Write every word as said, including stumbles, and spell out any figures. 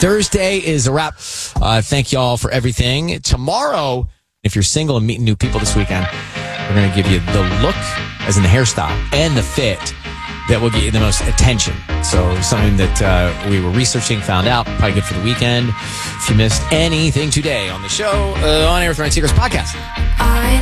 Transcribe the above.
Thursday is a wrap. Uh, thank you all for everything. Tomorrow, if you're single and meeting new people this weekend, we're going to give you the look, as in the hairstyle, and the fit that will get you the most attention. So something that uh, we were researching, found out, probably good for the weekend. If you missed anything today on the show, uh, on Air with Ryan Seacrest podcast. I